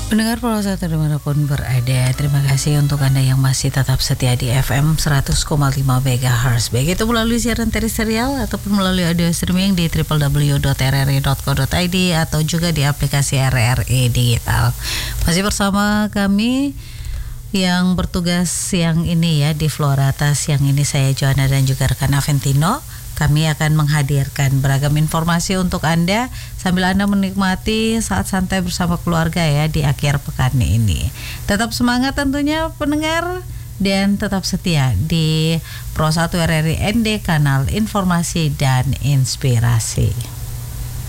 Pendengar Pro 1 dimanapun berada, terima kasih untuk Anda yang masih tetap setia di FM 100,5 MHz. Baik itu melalui siaran teritorial ataupun melalui audio streaming di www.rri.co.id atau juga di aplikasi RRI Digital. Masih bersama kami yang bertugas siang ini ya di Florata. Siang ini saya Joanna dan juga rekan Aventino. Kami akan menghadirkan beragam informasi untuk Anda sambil Anda menikmati saat santai bersama keluarga ya di akhir pekan ini. Tetap semangat tentunya pendengar dan tetap setia di Pro 1 RRI ND, kanal informasi dan inspirasi.